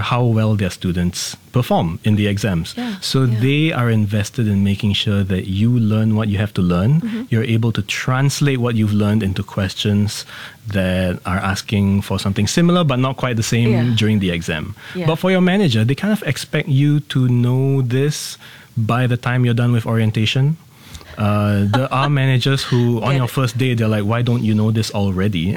how well their students perform in the exams. So they are invested in making sure that you learn what you have to learn. You're able to translate what you've learned into questions that are asking for something similar but not quite the same during the exam. But for your manager, they kind of expect you to know this by the time you're done with orientation. There are managers who, on your first day, they're like, "Why don't you know this already?"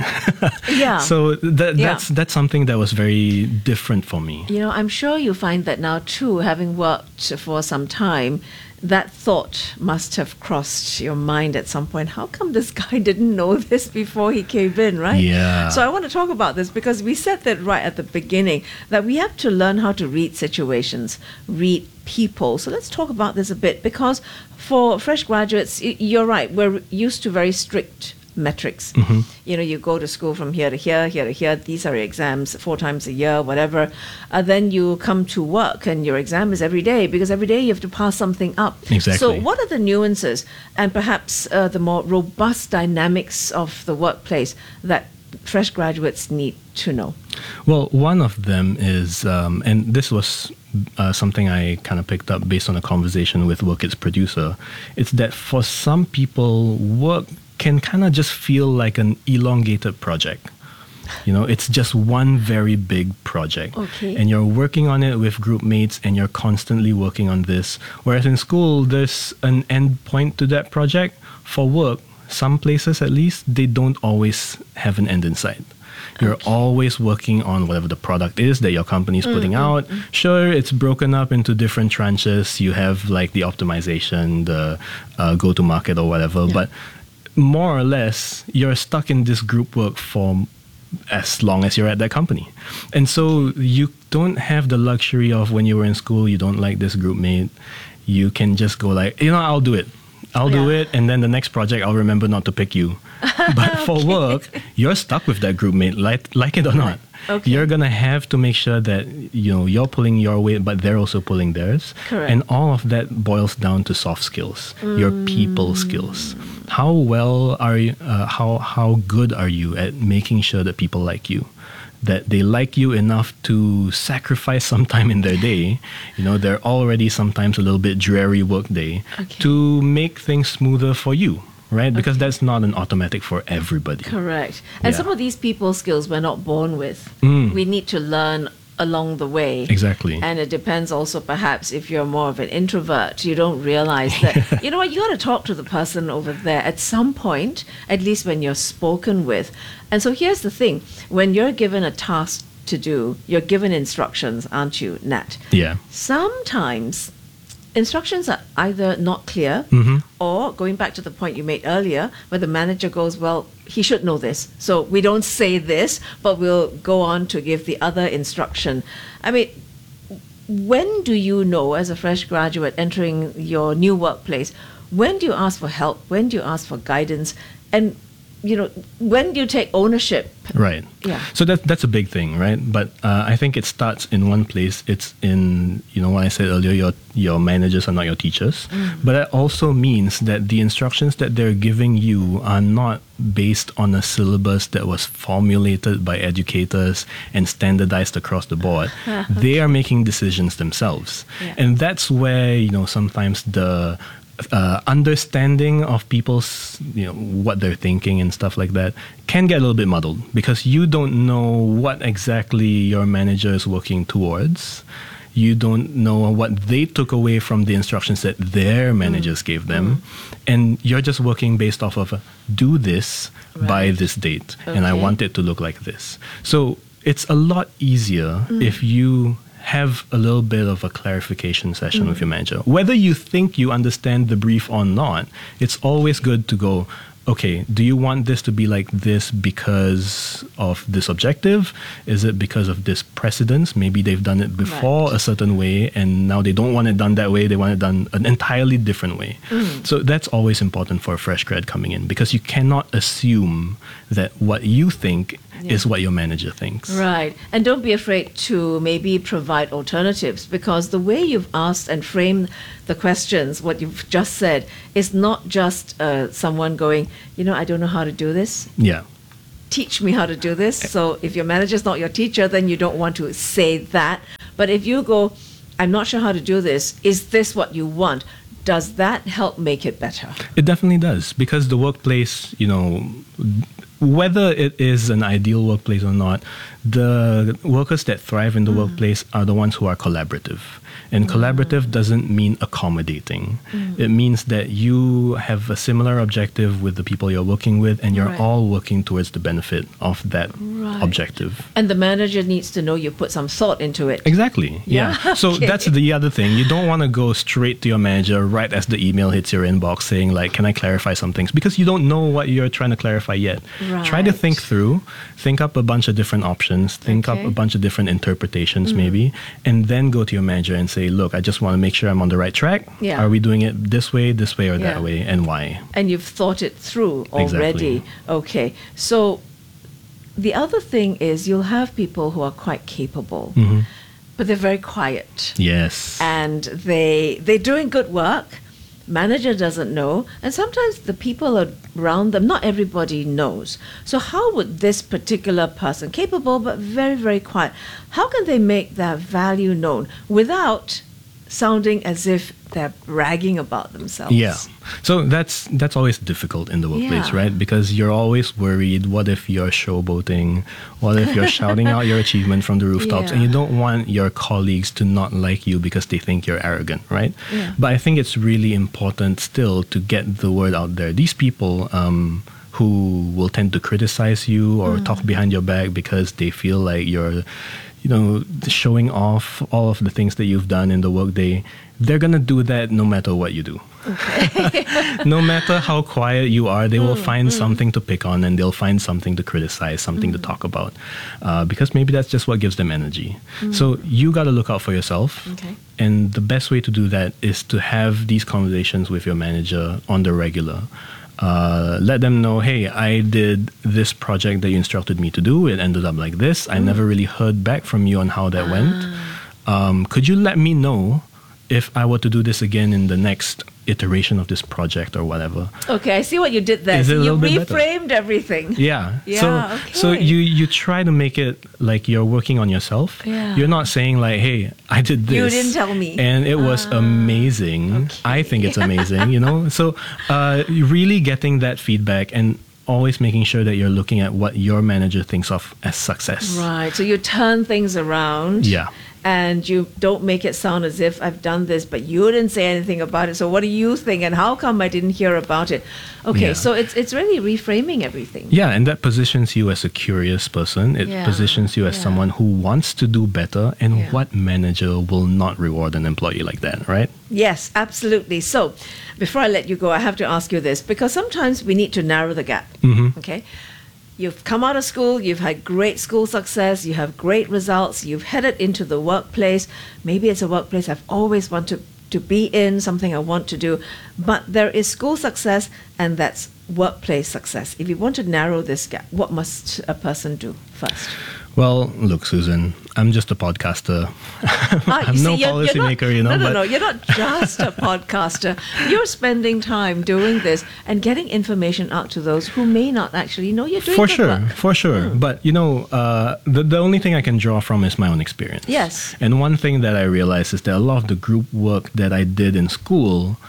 So that's something that was very different for me. You know, I'm sure you find that now too, having worked for some time, that thought must have crossed your mind at some point. How come this guy didn't know this before he came in, right? Yeah. So I want to talk about this because we said that right at the beginning, that we have to learn how to read situations, read people. So let's talk about this a bit, because for fresh graduates, you're right, we're used to very strict metrics. You know, you go to school from here to here, here to here, these are your exams 4 times a year, whatever. Then you come to work and your exam is every day, because every day you have to pass something up. Exactly. So what are the nuances and perhaps the more robust dynamics of the workplace that fresh graduates need to know? Well, one of them is, and this was something I kind of picked up based on a conversation with WorkIt's producer, it's that for some people, work can kind of just feel like an elongated project. You know, it's just one very big project. And you're working on it with group mates and you're constantly working on this. Whereas in school, there's an end point to that project. For work, some places at least, they don't always have an end in sight. You're always working on whatever the product is that your company is putting out. Sure, it's broken up into different tranches. You have like the optimization, the go-to-market or whatever. But more or less, you're stuck in this group work for as long as you're at that company. And so you don't have the luxury of, when you were in school, you don't like this group mate, you can just go like, you know, I'll do it. I'll do it, and then the next project I'll remember not to pick you. But for work, you're stuck with that group mate, like it or not. You're gonna have to make sure that, you know, you're pulling your weight, but they're also pulling theirs. And all of that boils down to soft skills, your people skills. How well are you? How good are you at making sure that people like you? That they like you enough to sacrifice some time in their day, you know, they're already sometimes a little bit dreary work day, to make things smoother for you, right? Because that's not an automatic for everybody. Correct. And some of these people skills we're not born with. We need to learn along the way. Exactly. And it depends also, perhaps, if you're more of an introvert, you don't realize that, you know what, you got to talk to the person over there at some point, at least when you're spoken with. And so here's the thing, when you're given a task to do, you're given instructions, aren't you, Nat? Yeah. Sometimes instructions are either not clear, or going back to the point you made earlier, where the manager goes, well, he should know this, so we don't say this, but we'll go on to give the other instruction. I mean, when do you know, as a fresh graduate entering your new workplace, when do you ask for help? When do you ask for guidance? And, you know, when do you take ownership? Right. Yeah. So that's a big thing, right? But I think it starts in one place. It's in, you know, what I said earlier, your managers are not your teachers. But that also means that the instructions that they're giving you are not based on a syllabus that was formulated by educators and standardized across the board. They are making decisions themselves. And that's where, you know, sometimes the understanding of people's, you know, what they're thinking and stuff like that can get a little bit muddled, because you don't know what exactly your manager is working towards. You don't know what they took away from the instructions that their managers gave them. And you're just working based off of do this by this date. And I want it to look like this. So it's a lot easier if you have a little bit of a clarification session with your manager. Whether you think you understand the brief or not, it's always good to go, okay, do you want this to be like this because of this objective? Is it because of this precedence? Maybe they've done it before a certain way and now they don't want it done that way. They want it done an entirely different way. So that's always important for a fresh grad coming in, because you cannot assume that what you think is what your manager thinks. Right. And don't be afraid to maybe provide alternatives, because the way you've asked and framed the questions, what you've just said, is not just someone going, you know, I don't know how to do this. Yeah. Teach me how to do this. So if your manager's not your teacher, then you don't want to say that. But if you go, I'm not sure how to do this, is this what you want? Does that help make it better? It definitely does, because the workplace, whether it is an ideal workplace or not, the workers that thrive in the workplace are the ones who are collaborative. And collaborative doesn't mean accommodating. It means that you have a similar objective with the people you're working with, and you're all working towards the benefit of that objective. And the manager needs to know you put some thought into it. Exactly. Yeah. So that's the other thing. You don't want to go straight to your manager right as the email hits your inbox saying, like, can I clarify some things? Because you don't know what you're trying to clarify yet. Try to think through, think up a bunch of different options, think up a bunch of different interpretations maybe, and then go to your manager and say, look, I just want to make sure I'm on the right track. Yeah. Are we doing it this way, or that way, and why? And you've thought it through already. Exactly. Okay. So the other thing is you'll have people who are quite capable, but they're very quiet. Yes. And they're doing good work. Manager doesn't know, and sometimes the people around them, not everybody knows. So how would this particular person, capable but very, very quiet, how can they make their value known without sounding as if they're bragging about themselves? Yeah. So that's always difficult in the workplace, right? Because you're always worried, what if you're showboating? What if you're shouting out your achievement from the rooftops? And you don't want your colleagues to not like you because they think you're arrogant, right? Yeah. But I think it's really important still to get the word out there. These people who will tend to criticize you or talk behind your back because they feel like you're showing off all of the things that you've done in the workday, they're going to do that no matter what you do. Okay. No matter how quiet you are, they will find something to pick on, and they'll find something to criticize, something to talk about, because maybe that's just what gives them energy. So you got to look out for yourself. Okay. And the best way to do that is to have these conversations with your manager on the regular. Let them know, hey, I did this project that you instructed me to do. It ended up like this. I never really heard back from you on how that went. Could you let me know if I were to do this again in the next iteration of this project or whatever? Okay, I see what you did there. Is it So a you little bit reframed everything. Yeah. Yeah, So okay. you try to make it like you're working on yourself. Yeah. You're not saying like, hey, I did this. You didn't tell me. And it was amazing. Okay. I think it's amazing, So really getting that feedback and always making sure that you're looking at what your manager thinks of as success. Right. So you turn things around. Yeah. And you don't make it sound as if I've done this, but you didn't say anything about it. So what do you think? And how come I didn't hear about it? Okay, Yeah. so it's really reframing everything. Yeah, and that positions you as a curious person. It positions you as someone who wants to do better. And what manager will not reward an employee like that, right? Yes, absolutely. So before I let you go, I have to ask you this, because sometimes we need to narrow the gap. Okay? You've come out of school, you've had great school success, you have great results, you've headed into the workplace. Maybe it's a workplace I've always wanted to be in, something I want to do. But there is school success, and that's workplace success. If you want to narrow this gap, what must a person do first? Well, look, Susan, I'm just a podcaster. I'm no policymaker, No, you're not just a podcaster. You're spending time doing this and getting information out to those who may not actually know you're doing good work. For sure. But, the only thing I can draw from is my own experience. Yes. And one thing that I realized is that a lot of the group work that I did in school,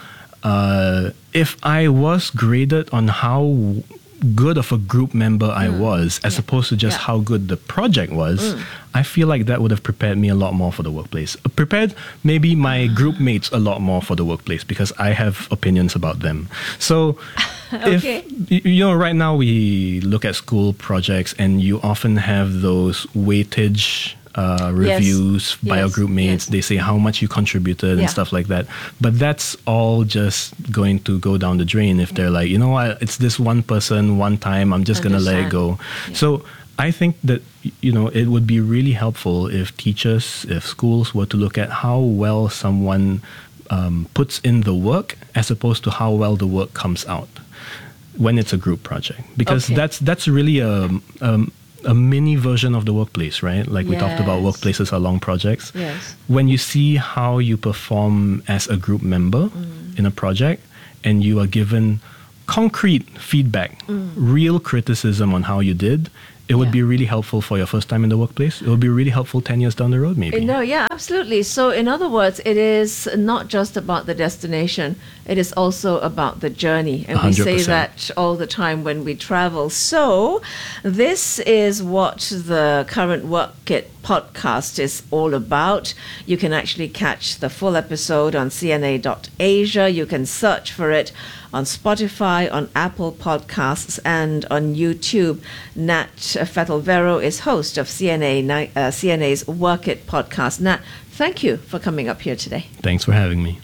if I was graded on how good of a group member I was, as opposed to just how good the project was, I feel like that would have prepared me a lot more for the workplace. Prepared maybe my group mates a lot more for the workplace, because I have opinions about them. So Okay. if, right now we look at school projects and you often have those weightage reviews by your group mates. They say how much you contributed and stuff like that. But that's all just going to go down the drain if they're like, what, it's this one person, one time, I'm just going to let it go. Yeah. So I think that, it would be really helpful if teachers, if schools were to look at how well someone puts in the work as opposed to how well the work comes out when it's a group project. Because that's really a mini version of the workplace, right? Like we talked about, workplaces are long projects. Yes. When you see how you perform as a group member in a project, and you are given concrete feedback, real criticism on how you did, it would be really helpful for your first time in the workplace. It would be really helpful 10 years down the road, maybe. No, yeah, absolutely. So, in other words, it is not just about the destination, it is also about the journey. And 100%. We say that all the time when we travel. So, this is what the current Work It podcast is all about. You can actually catch the full episode on CNA.Asia. You can search for it on Spotify, on Apple Podcasts, and on YouTube. Nat Fetalvero is host of CNA's Work It podcast. Nat, thank you for coming up here today. Thanks for having me.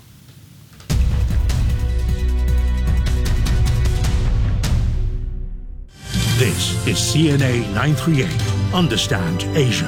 This is CNA 938. Understand Asia.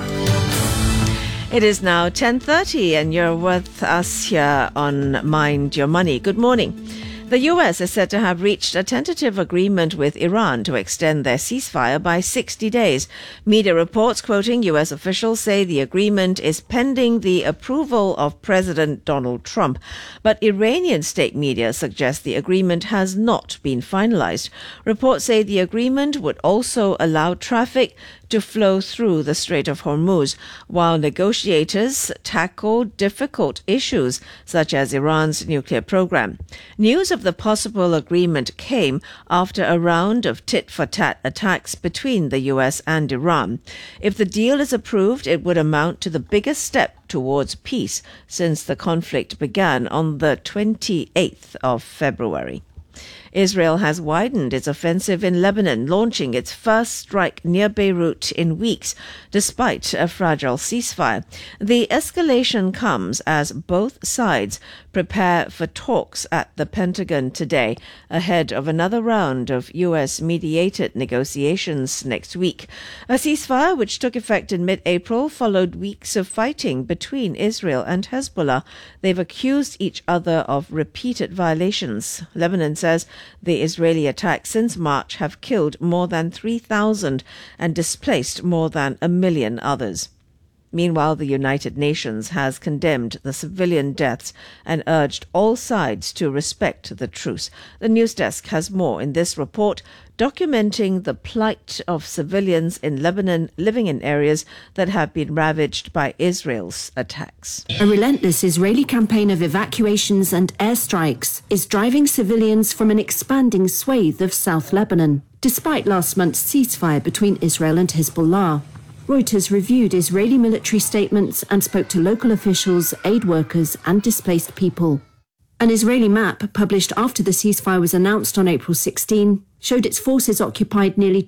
It is now 10:30 and you're with us here on Mind Your Money. Good morning. The US is said to have reached a tentative agreement with Iran to extend their ceasefire by 60 days. Media reports quoting US officials say the agreement is pending the approval of President Donald Trump. But Iranian state media suggest the agreement has not been finalized. Reports say the agreement would also allow traffic to flow through the Strait of Hormuz, while negotiators tackle difficult issues such as Iran's nuclear program. News of the possible agreement came after a round of tit-for-tat attacks between the US and Iran. If the deal is approved, it would amount to the biggest step towards peace since the conflict began on the 28th of February. Israel has widened its offensive in Lebanon, launching its first strike near Beirut in weeks, despite a fragile ceasefire. The escalation comes as both sides prepare for talks at the Pentagon today, ahead of another round of US-mediated negotiations next week. A ceasefire which took effect in mid-April followed weeks of fighting between Israel and Hezbollah. They've accused each other of repeated violations. Lebanon says the Israeli attacks since March have killed more than 3,000 and displaced more than 1 million others. Meanwhile, the United Nations has condemned the civilian deaths and urged all sides to respect the truce. The news desk has more in this report, documenting the plight of civilians in Lebanon living in areas that have been ravaged by Israel's attacks. A relentless Israeli campaign of evacuations and airstrikes is driving civilians from an expanding swathe of South Lebanon, despite last month's ceasefire between Israel and Hezbollah. Reuters reviewed Israeli military statements and spoke to local officials, aid workers and displaced people. An Israeli map published after the ceasefire was announced on April 16 showed its forces occupied nearly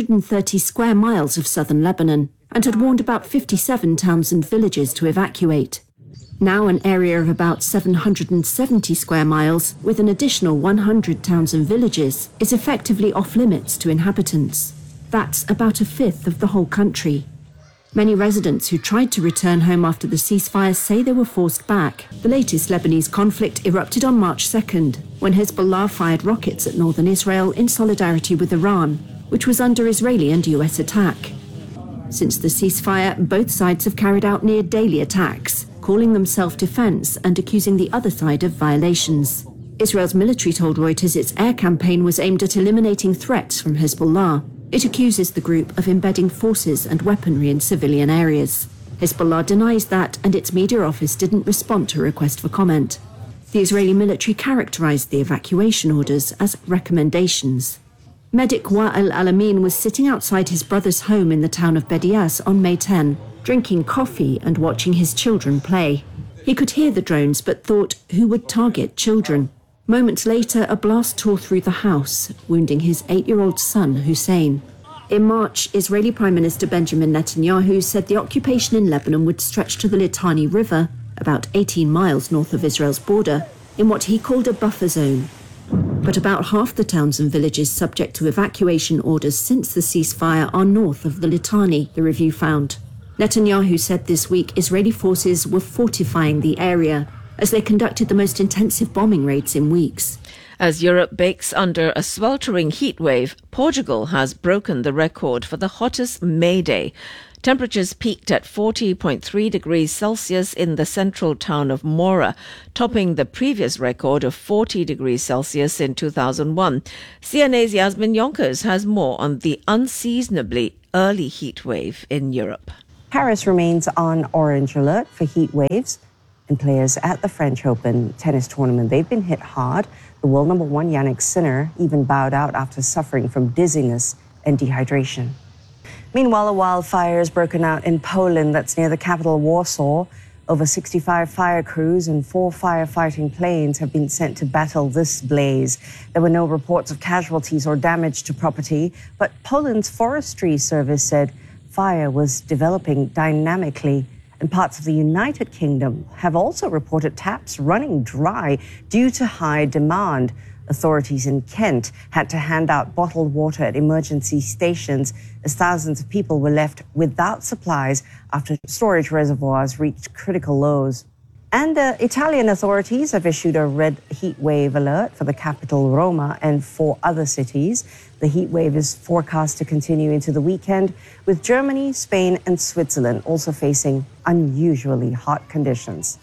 230 square miles of southern Lebanon and had warned about 57 towns and villages to evacuate. Now an area of about 770 square miles, with an additional 100 towns and villages, is effectively off-limits to inhabitants. That's about a fifth of the whole country. Many residents who tried to return home after the ceasefire say they were forced back. The latest Lebanese conflict erupted on March 2nd, when Hezbollah fired rockets at northern Israel in solidarity with Iran, which was under Israeli and US attack. Since the ceasefire, both sides have carried out near daily attacks, calling them self-defense and accusing the other side of violations. Israel's military told Reuters its air campaign was aimed at eliminating threats from Hezbollah. It accuses the group of embedding forces and weaponry in civilian areas. Hezbollah denies that, and its media office didn't respond to a request for comment. The Israeli military characterized the evacuation orders as recommendations. Medic Wa'el Alamin was sitting outside his brother's home in the town of Bedias on May 10, drinking coffee and watching his children play. He could hear the drones but thought, who would target children? Moments later, a blast tore through the house, wounding his 8-year-old son, Hussein. In March, Israeli Prime Minister Benjamin Netanyahu said the occupation in Lebanon would stretch to the Litani River, about 18 miles north of Israel's border, in what he called a buffer zone. But about half the towns and villages subject to evacuation orders since the ceasefire are north of the Litani, the review found. Netanyahu said this week Israeli forces were fortifying the area as they conducted the most intensive bombing raids in weeks. As Europe bakes under a sweltering heat wave, Portugal has broken the record for the hottest May Day. Temperatures peaked at 40.3 degrees Celsius in the central town of Mora, topping the previous record of 40 degrees Celsius in 2001. CNA's Yasmin Yonkers has more on the unseasonably early heat wave in Europe. Paris remains on orange alert for heat waves, and players at the French Open tennis tournament, they've been hit hard. The world number one, Jannik Sinner, even bowed out after suffering from dizziness and dehydration. Meanwhile, a wildfire has broken out in Poland, that's near the capital Warsaw. Over 65 fire crews and 4 firefighting planes have been sent to battle this blaze. There were no reports of casualties or damage to property, but Poland's Forestry Service said fire was developing dynamically, and parts of the United Kingdom have also reported taps running dry due to high demand. Authorities in Kent had to hand out bottled water at emergency stations as thousands of people were left without supplies after storage reservoirs reached critical lows. And Italian authorities have issued a red heat wave alert for the capital, Roma, and 4 other cities. The heat wave is forecast to continue into the weekend, with Germany, Spain, and Switzerland also facing unusually hot conditions.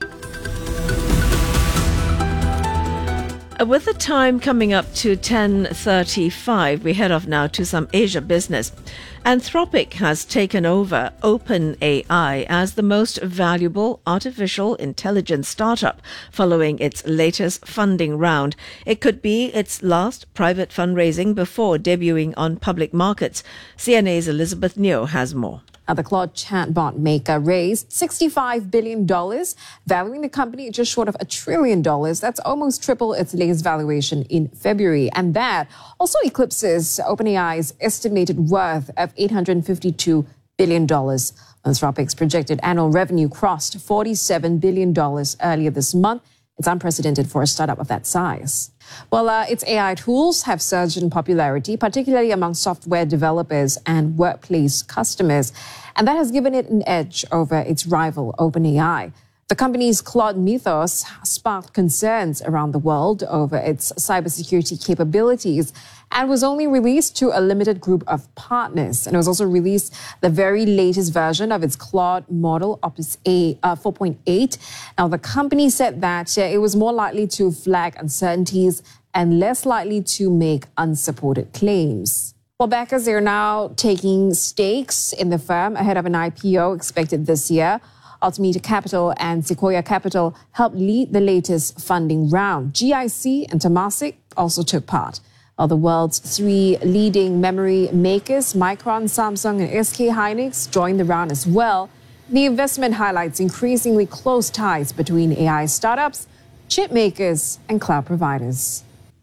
With the time coming up to 10:35, we head off now to some Asia business. Anthropic has taken over OpenAI as the most valuable artificial intelligence startup following its latest funding round. It could be its last private fundraising before debuting on public markets. CNA's Elizabeth Neo has more. The Claude chatbot maker raised $65 billion, valuing the company just short of $1 trillion. That's almost triple its latest valuation in February. And that also eclipses OpenAI's estimated worth of $852 billion. Anthropic's projected annual revenue crossed $47 billion earlier this month. It's unprecedented for a startup of that size. Well, its AI tools have surged in popularity, particularly among software developers and workplace customers, and that has given it an edge over its rival, OpenAI. The company's Claude Mythos sparked concerns around the world over its cybersecurity capabilities and was only released to a limited group of partners. And it was also released the very latest version of its Claude model, Opus 4.8. Now, the company said that it was more likely to flag uncertainties and less likely to make unsupported claims. Well, backers are now taking stakes in the firm ahead of an IPO expected this year. Altimeter Capital and Sequoia Capital helped lead the latest funding round. GIC and Temasek also took part. The world's 3 leading memory makers, Micron, Samsung, and SK Hynix, joined the round as well. The investment highlights increasingly close ties between AI startups, chip makers, and cloud providers.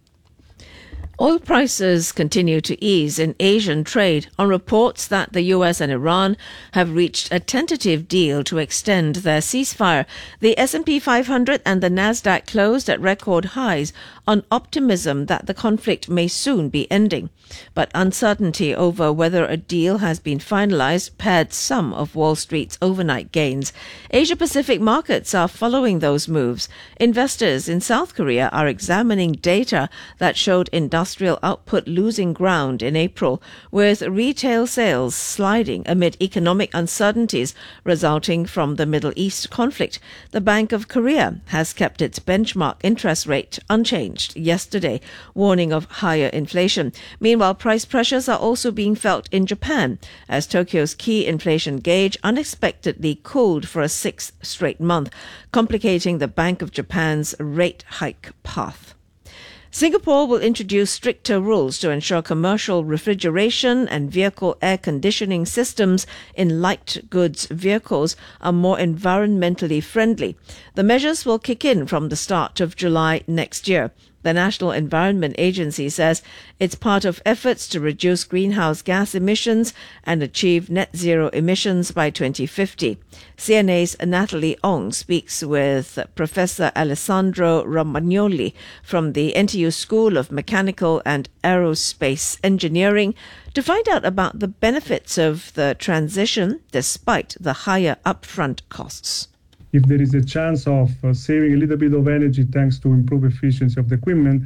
Oil prices continue to ease in Asian trade on reports that the US and Iran have reached a tentative deal to extend their ceasefire. The S&P 500 and the Nasdaq closed at record highs on optimism that the conflict may soon be ending. But uncertainty over whether a deal has been finalized pared some of Wall Street's overnight gains. Asia-Pacific markets are following those moves. Investors in South Korea are examining data that showed industrial output losing ground in April, with retail sales sliding amid economic uncertainties resulting from the Middle East conflict. The Bank of Korea has kept its benchmark interest rate unchanged yesterday, warning of higher inflation. Meanwhile, price pressures are also being felt in Japan, as Tokyo's key inflation gauge unexpectedly cooled for a 6th straight month, complicating the Bank of Japan's rate hike path. Singapore will introduce stricter rules to ensure commercial refrigeration and vehicle air conditioning systems in light goods vehicles are more environmentally friendly. The measures will kick in from the start of July next year. The National Environment Agency says it's part of efforts to reduce greenhouse gas emissions and achieve net zero emissions by 2050. CNA's Natalie Ong speaks with Professor Alessandro Romagnoli from the NTU School of Mechanical and Aerospace Engineering to find out about the benefits of the transition despite the higher upfront costs. If there is a chance of saving a little bit of energy thanks to improved efficiency of the equipment,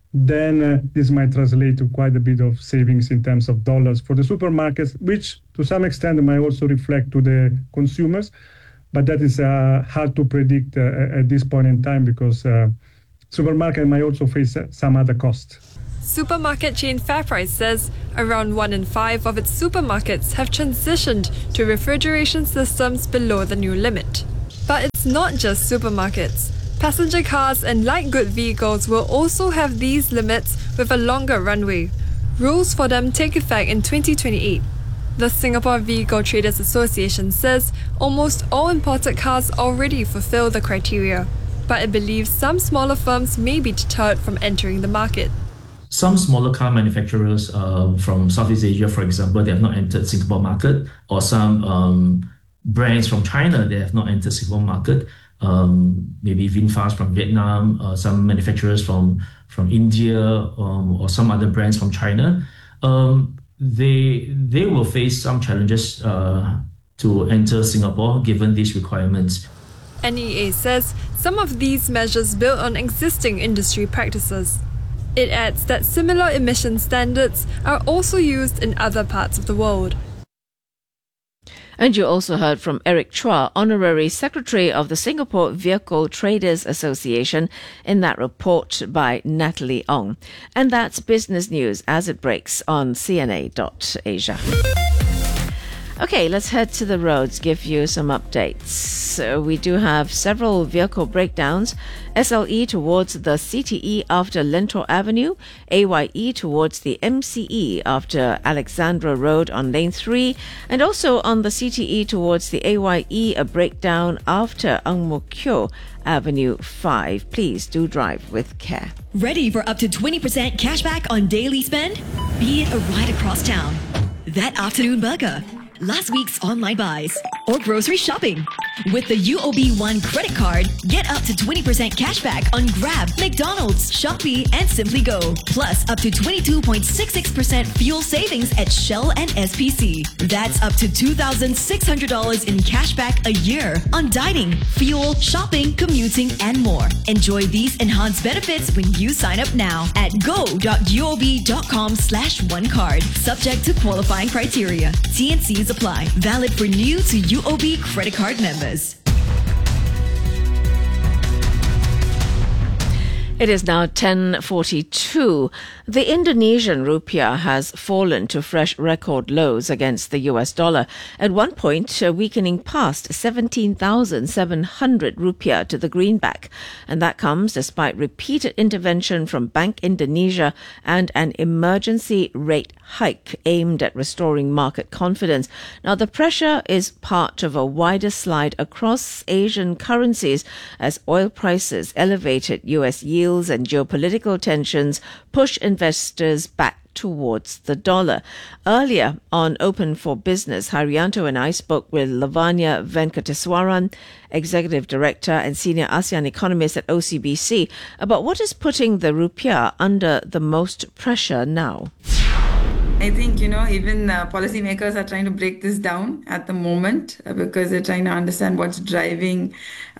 then this might translate to quite a bit of savings in terms of dollars for the supermarkets, which to some extent might also reflect to the consumers. But that is hard to predict at this point in time because supermarket might also face some other costs. Supermarket chain FairPrice says around 1 in 5 of its supermarkets have transitioned to refrigeration systems below the new limit. But it's not just supermarkets. Passenger cars and light good vehicles will also have these limits with a longer runway. Rules for them take effect in 2028. The Singapore Vehicle Traders Association says almost all imported cars already fulfill the criteria, but it believes some smaller firms may be deterred from entering the market. Some smaller car manufacturers from Southeast Asia, for example, they have not entered Singapore market, or some brands from China, they have not entered Singapore market. Maybe VinFast from Vietnam, some manufacturers from India, or some other brands from China. They will face some challenges to enter Singapore given these requirements. NEA says some of these measures build on existing industry practices. It adds that similar emission standards are also used in other parts of the world. And you also heard from Eric Chua, Honorary Secretary of the Singapore Vehicle Traders Association, in that report by Natalie Ong. And that's business news as it breaks on CNA.Asia. Okay, let's head to the roads, give you some updates. So we do have several vehicle breakdowns. SLE towards the CTE after Lentor Avenue, AYE towards the MCE after Alexandra Road on Lane 3, and also on the CTE towards the AYE, a breakdown after Ang Mo Kio Avenue 5. Please do drive with care. Ready for up to 20% cashback on daily spend? Be it a ride across town, that afternoon burger, last week's online buys, or grocery shopping. With the UOB One credit card, get up to 20% cashback on Grab, McDonald's, Shopee, and Simply Go. Plus up to 22.66% fuel savings at Shell and SPC. That's up to $2,600 in cashback a year on dining, fuel, shopping, commuting, and more. Enjoy these enhanced benefits when you sign up now at go.uob.com/onecard. Subject to qualifying criteria. T&Cs apply. Valid for new to UOB credit card members. It is now 10:42. The Indonesian rupiah has fallen to fresh record lows against the US dollar, at one point weakening past 17,700 rupiah to the greenback. And that comes despite repeated intervention from Bank Indonesia and an emergency rate hike aimed at restoring market confidence. Now, the pressure is part of a wider slide across Asian currencies as oil prices, elevated US yields, and geopolitical tensions push investors back towards the dollar. Earlier on Open for Business, Haryanto and I spoke with Lavanya Venkateswaran, Executive Director and Senior ASEAN Economist at OCBC, about what is putting the rupiah under the most pressure now. I think, even policymakers are trying to break this down at the moment because they're trying to understand what's driving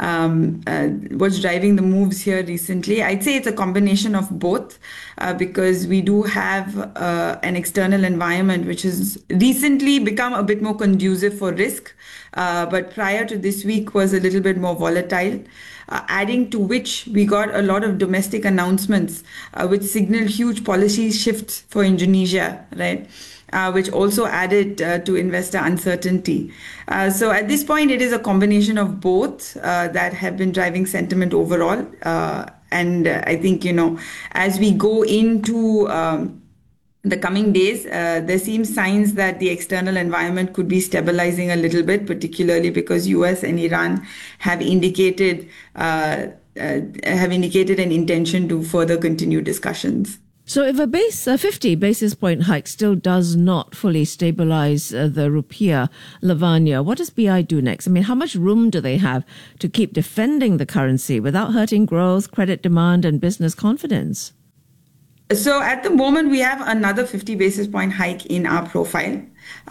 the moves here recently. I'd say it's a combination of both because we do have an external environment which has recently become a bit more conducive for risk, but prior to this week was a little bit more volatile. Adding to which we got a lot of domestic announcements which signal huge policy shifts for Indonesia, right? Which also added to investor uncertainty. So at this point, it is a combination of both that have been driving sentiment overall. And I think, as we go into the coming days, there seems signs that the external environment could be stabilizing a little bit, particularly because US and Iran have indicated an intention to further continue discussions. So if a 50 basis point hike still does not fully stabilize the rupiah, Lavanya, what does BI do next? I mean, how much room do they have to keep defending the currency without hurting growth, credit demand, and business confidence? So at the moment, we have another 50 basis point hike in our profile.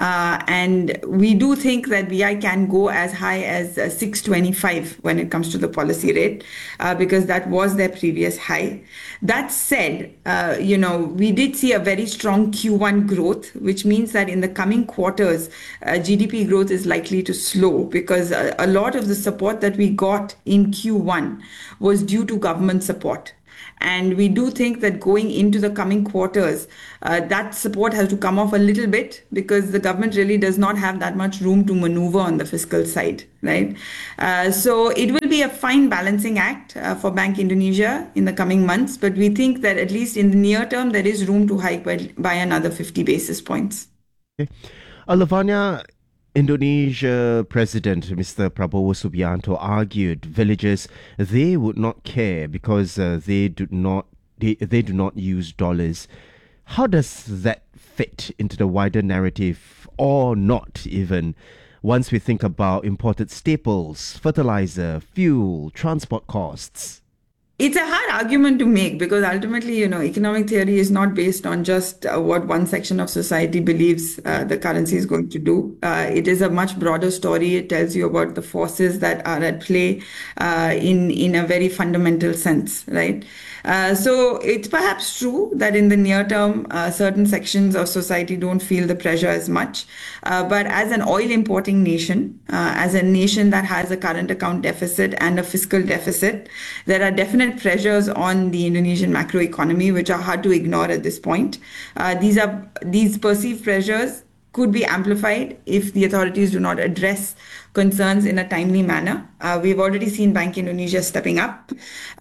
And we do think that BI can go as high as 625 when it comes to the policy rate, because that was their previous high. That said, we did see a very strong Q1 growth, which means that in the coming quarters, GDP growth is likely to slow, because a lot of the support that we got in Q1 was due to government support. And we do think that going into the coming quarters, that support has to come off a little bit, because the government really does not have that much room to maneuver on the fiscal side, right? So it will be a fine balancing act for Bank Indonesia in the coming months. But we think that at least in the near term, there is room to hike by another 50 basis points. Okay. Lavanya, Indonesia President Mr. Prabowo Subianto argued villagers, they would not care because they do not use dollars. How does that fit into the wider narrative, or not even, once we think about imported staples, fertilizer, fuel, transport costs? It's a hard argument to make, because ultimately, economic theory is not based on just what one section of society believes the currency is going to do. It is a much broader story. It tells you about the forces that are at play in a very fundamental sense, right? So it's perhaps true that in the near term, certain sections of society don't feel the pressure as much. But as an oil importing nation, as a nation that has a current account deficit and a fiscal deficit, there are definite pressures on the Indonesian macroeconomy, which are hard to ignore at this point. These perceived pressures could be amplified if the authorities do not address concerns in a timely manner. We've already seen Bank Indonesia stepping up.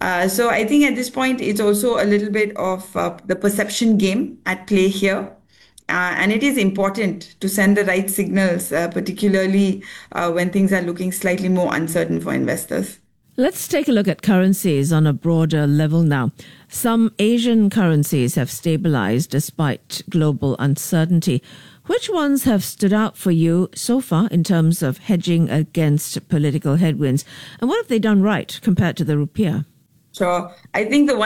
So I think at this point, it's also a little bit of the perception game at play here. And it is important to send the right signals, particularly when things are looking slightly more uncertain for investors. Let's take a look at currencies on a broader level now. Some Asian currencies have stabilized despite global uncertainty. Which ones have stood out for you so far in terms of hedging against political headwinds? And what have they done right compared to the rupiah? Sure. I think the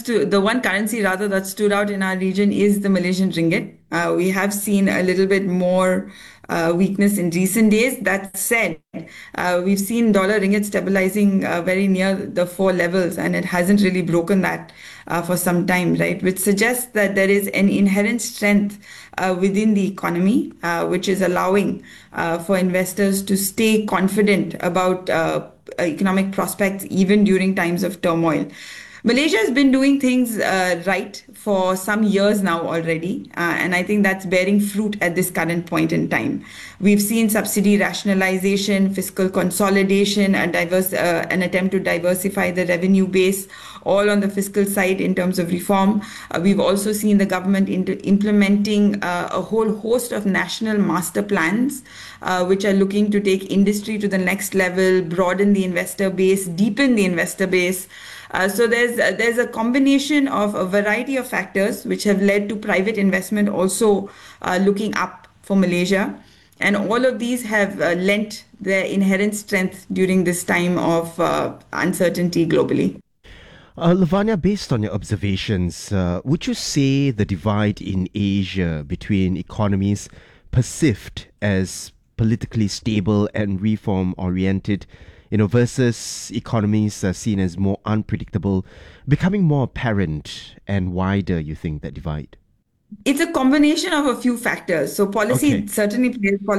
one currency that stood out in our region is the Malaysian ringgit. We have seen a little bit more weakness in recent days. That said, we've seen dollar ringgit stabilizing very near the 4 levels, and it hasn't really broken that for some time, right? Which suggests that there is an inherent strength within the economy, which is allowing for investors to stay confident about economic prospects even during times of turmoil. Malaysia has been doing things right for some years now already, and I think that's bearing fruit at this current point in time. We've seen subsidy rationalization, fiscal consolidation, an attempt to diversify the revenue base, all on the fiscal side in terms of reform. We've also seen the government implementing a whole host of national master plans, which are looking to take industry to the next level, broaden the investor base, deepen the investor base. So there's a combination of a variety of factors which have led to private investment also looking up for Malaysia. And all of these have lent their inherent strength during this time of uncertainty globally. Lavanya, based on your observations, would you say the divide in Asia between economies perceived as politically stable and reform-oriented, versus economies seen as more unpredictable, becoming more apparent and wider, you think, that divide? It's a combination of a few factors. So certainty certainly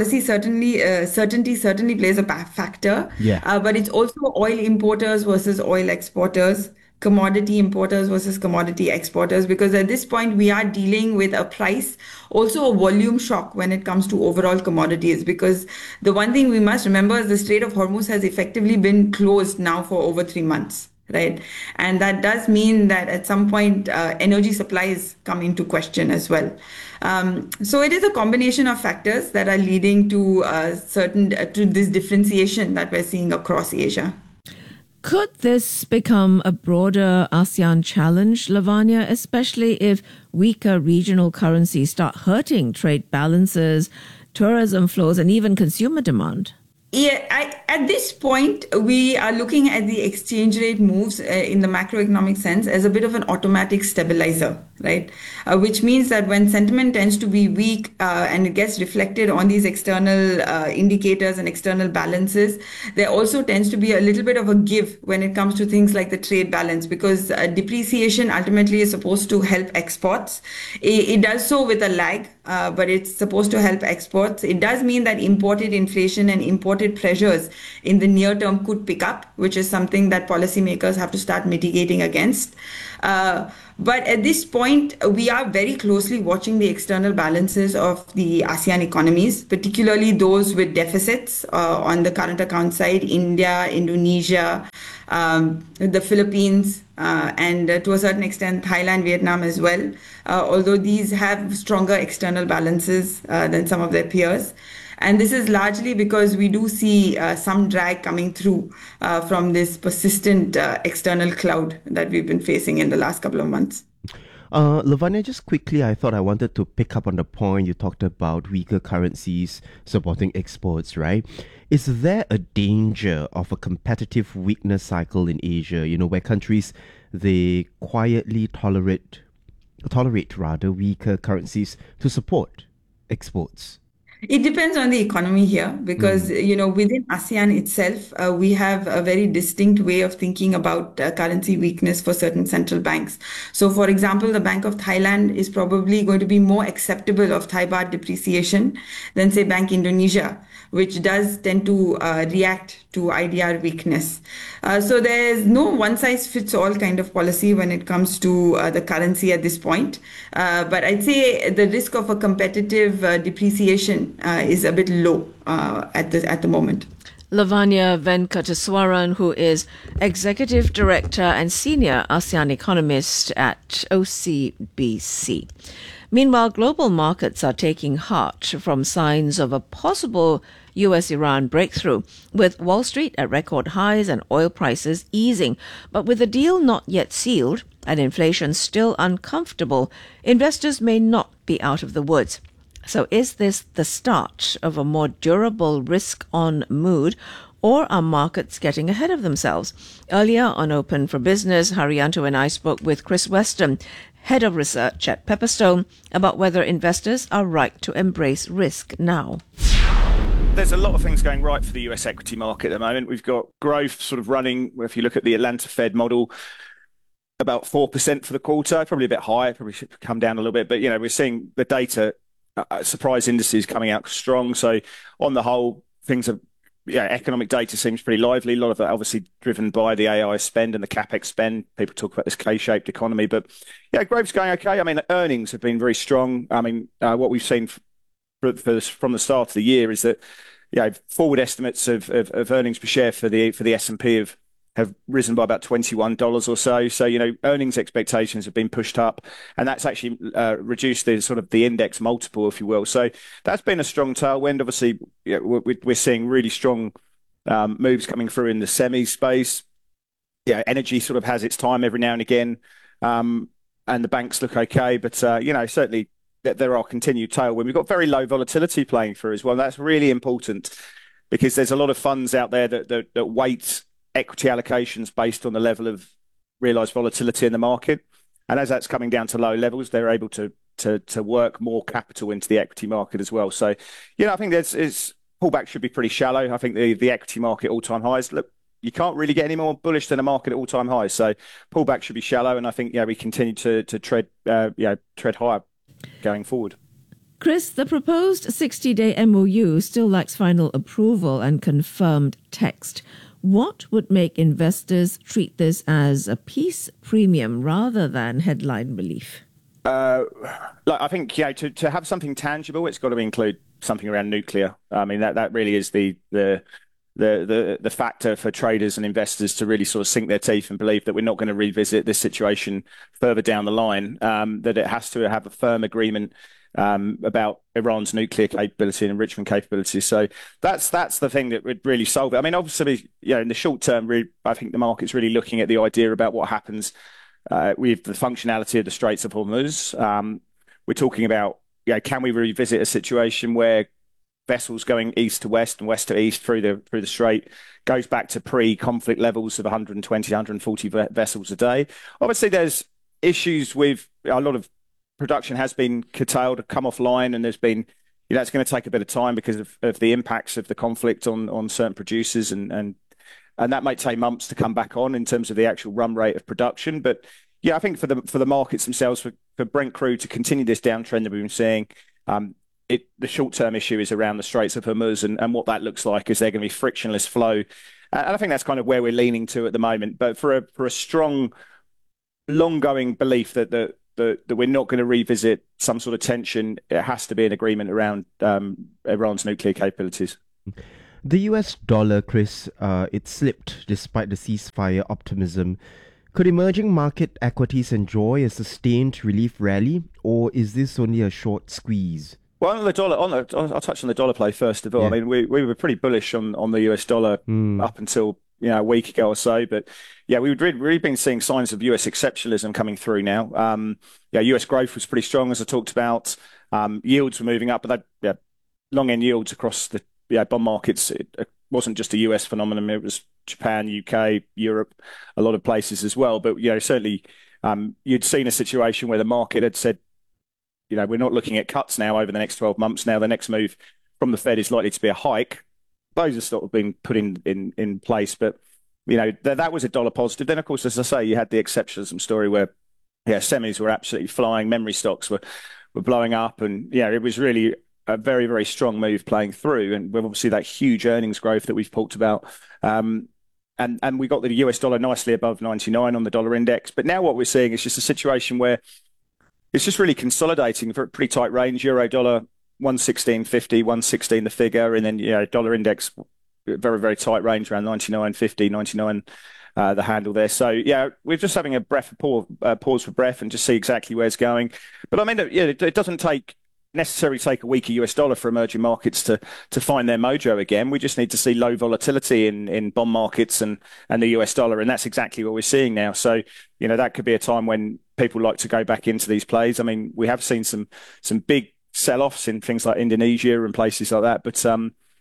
plays a factor. Yeah. But it's also oil importers versus oil exporters, commodity importers versus commodity exporters, because at this point we are dealing with a price, also a volume shock when it comes to overall commodities, because the one thing we must remember is the Strait of Hormuz has effectively been closed now for over 3 months, right? And that does mean that at some point energy supplies come into question as well. So it is a combination of factors that are leading to to this differentiation that we're seeing across Asia. Could this become a broader ASEAN challenge, Lavanya, especially if weaker regional currencies start hurting trade balances, tourism flows, and even consumer demand? At this point, we are looking at the exchange rate moves in the macroeconomic sense as a bit of an automatic stabilizer, right? Which means that when sentiment tends to be weak and it gets reflected on these external indicators and external balances, there also tends to be a little bit of a give when it comes to things like the trade balance, because depreciation ultimately is supposed to help exports. It does so with a lag, but it's supposed to help exports. It does mean that imported inflation and imported pressures in the near term could pick up, which is something that policymakers have to start mitigating against. But at this point, we are very closely watching the external balances of the ASEAN economies, particularly those with deficits on the current account side: India, Indonesia, the Philippines, and to a certain extent, Thailand, Vietnam as well, although these have stronger external balances than some of their peers. And this is largely because we do see some drag coming through from this persistent external cloud that we've been facing in the last couple of months. Lavanya, just quickly, I thought I wanted to pick up on the point you talked about weaker currencies supporting exports, right? Is there a danger of a competitive weakness cycle in Asia, where countries, they quietly tolerate weaker currencies to support exports? It depends on the economy here because, within ASEAN itself, we have a very distinct way of thinking about currency weakness for certain central banks. So, for example, the Bank of Thailand is probably going to be more acceptable of Thai baht depreciation than, say, Bank Indonesia, which does tend to react to IDR weakness. So there's no one-size-fits-all kind of policy when it comes to the currency at this point. But I'd say the risk of a competitive depreciation is a bit low at the moment. Lavanya Venkataswaran, who is Executive Director and Senior ASEAN Economist at OCBC. Meanwhile, global markets are taking heart from signs of a possible US-Iran breakthrough, with Wall Street at record highs and oil prices easing. But with the deal not yet sealed and inflation still uncomfortable, investors may not be out of the woods. So is this the start of a more durable risk-on mood, or are markets getting ahead of themselves? Earlier on Open for Business, Haryanto and I spoke with Chris Weston, Head of Research at Pepperstone, about whether investors are right to embrace risk now. There's a lot of things going right for the US equity market at the moment. We've got growth sort of running, if you look at the Atlanta Fed model, about 4% for the quarter, probably a bit higher, probably should come down a little bit. But, we're seeing the data, surprise indices coming out strong. So on the whole, things are, economic data seems pretty lively. A lot of that obviously driven by the AI spend and the CapEx spend. People talk about this K-shaped economy, but growth's going okay. I mean, earnings have been very strong. I mean, what we've seen from the start of the year is that, forward estimates of earnings per share for the S&P have risen by about $21 or so. So, earnings expectations have been pushed up, and that's actually reduced the sort of the index multiple, if you will. So that's been a strong tailwind. Obviously, we're seeing really strong moves coming through in the semi space. Energy sort of has its time every now and again, and the banks look okay, but certainly there are continued tailwind. We've got very low volatility playing through as well. And that's really important because there's a lot of funds out there that weight equity allocations based on the level of realized volatility in the market. And as that's coming down to low levels, they're able to work more capital into the equity market as well. So, I think pullback should be pretty shallow. I think the equity market all-time highs, look, you can't really get any more bullish than a market at all-time highs. So pullback should be shallow. And I think, we continue to tread higher going forward. Chris, the proposed 60-day MOU still lacks final approval and confirmed text. What would make investors treat this as a peace premium rather than headline relief? I think to have something tangible, it's got to include something around nuclear. I mean that really is the factor for traders and investors to really sort of sink their teeth and believe that we're not going to revisit this situation further down the line. That it has to have a firm agreement about Iran's nuclear capability and enrichment capability. So that's the thing that would really solve it. I mean, obviously, in the short term, I think the market's really looking at the idea about what happens with the functionality of the Straits of Hormuz. We're talking about, can we revisit a situation where vessels going east to west and west to east through the Strait goes back to pre-conflict levels of 120, 140 vessels a day. Obviously, there's issues with a lot of production has been curtailed, come offline, and there's been, it's going to take a bit of time because of the impacts of the conflict on certain producers, and that might take months to come back on in terms of the actual run rate of production. But yeah, I think for the markets themselves, for Brent crude to continue this downtrend that we've been seeing, the short-term issue is around the Straits of Hormuz and what that looks like. Is there going to be frictionless flow? And I think that's kind of where we're leaning to at the moment. But for a strong, long-going belief that we're not going to revisit some sort of tension, it has to be an agreement around Iran's nuclear capabilities. The US dollar, Chris, it slipped despite the ceasefire optimism. Could emerging market equities enjoy a sustained relief rally, or is this only a short squeeze? Well, on the dollar, I'll touch on the dollar play first of all. Yeah. I mean, we were pretty bullish on the US dollar up until a week ago or so, but yeah, we've really been seeing signs of US exceptionalism coming through now. US growth was pretty strong, as I talked about. Yields were moving up, but long end yields across the bond markets, it wasn't just a US phenomenon. It was Japan, UK, Europe, a lot of places as well. But certainly, you'd seen a situation where the market had said, we're not looking at cuts now over the next 12 months. Now the next move from the Fed is likely to be a hike. Those are sort of been put in place, but that was a dollar positive. Then, of course, as I say, you had the exceptionalism story where semis were absolutely flying, memory stocks were blowing up, and it was really a very, very strong move playing through. And we've obviously that huge earnings growth that we've talked about. And we got the US dollar nicely above 99 on the dollar index. But now what we're seeing is just a situation where it's just really consolidating for a pretty tight range. Euro dollar 116.50, 116 the figure, and then dollar index very, very tight range around 99.50, 99 the handle there. So we're just having a pause for breath and just see exactly where it's going. But I mean, it doesn't necessarily take a weaker US dollar for emerging markets to find their mojo again. We just need to see low volatility in bond markets and the US dollar, and that's exactly what we're seeing now. So that could be a time when people like to go back into these plays. I mean, we have seen some big sell-offs in things like Indonesia and places like that, but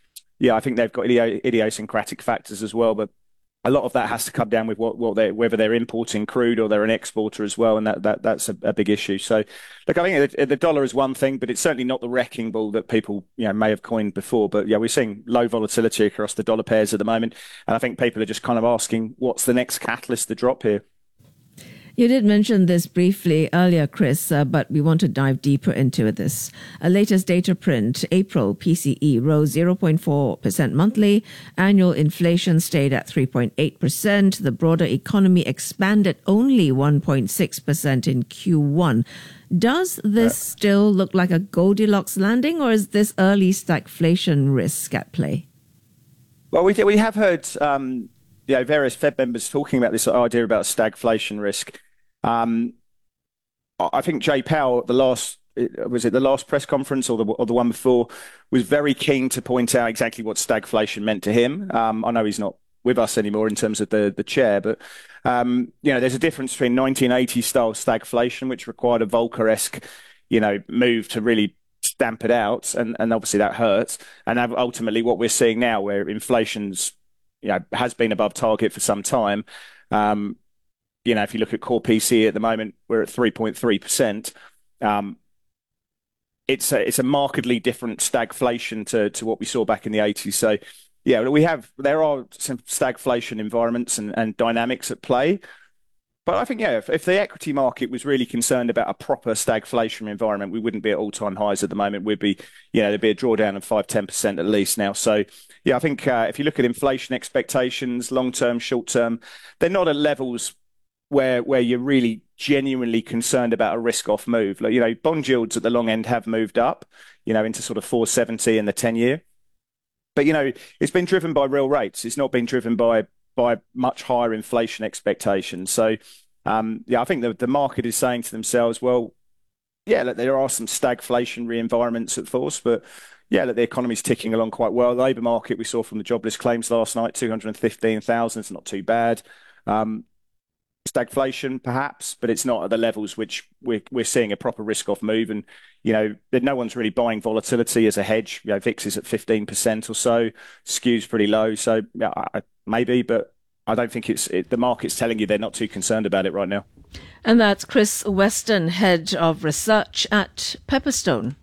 I think they've got idiosyncratic factors as well. But a lot of that has to come down with whether they're importing crude or they're an exporter as well, and that's a big issue. So, look, I think the dollar is one thing, but it's certainly not the wrecking ball that people may have coined before. But we're seeing low volatility across the dollar pairs at the moment, and I think people are just kind of asking, what's the next catalyst to drop here? You did mention this briefly earlier, Chris, but we want to dive deeper into this. A latest data print, April PCE rose 0.4% monthly. Annual inflation stayed at 3.8%. The broader economy expanded only 1.6% in Q1. Does this still look like a Goldilocks landing, or is this early stagflation risk at play? Well, we have heard various Fed members talking about this idea about stagflation risk. I think Jay Powell, the last press conference or the one before, was very keen to point out exactly what stagflation meant to him. I know he's not with us anymore in terms of the chair, but there's a difference between 1980 style stagflation, which required a Volcker-esque move to really stamp it out, and obviously that hurts, and ultimately what we're seeing now, where inflation's has been above target for some time. If you look at core PCE at the moment, we're at 3.3%. It's a markedly different stagflation to what we saw back in the 80s. So, there are some stagflation environments and dynamics at play. But I think, if the equity market was really concerned about a proper stagflation environment, we wouldn't be at all-time highs at the moment. We'd be, there'd be a drawdown of 5-10% at least now. So, I think if you look at inflation expectations, long-term, short-term, they're not at levels where you're really genuinely concerned about a risk-off move. Like, bond yields at the long end have moved up, into sort of 470 in the 10-year. But, it's been driven by real rates. It's not been driven by much higher inflation expectations. So, I think the market is saying to themselves, well, there are some stagflationary environments at force, but the economy's ticking along quite well. The labour market, we saw from the jobless claims last night, 215,000, it's not too bad. stagflation, perhaps, but it's not at the levels which we're seeing a proper risk-off move. And no one's really buying volatility as a hedge. VIX is at 15% or so, skew's pretty low. So maybe, but I don't think the market's telling you they're not too concerned about it right now. And that's Chris Weston, Head of Research at Pepperstone.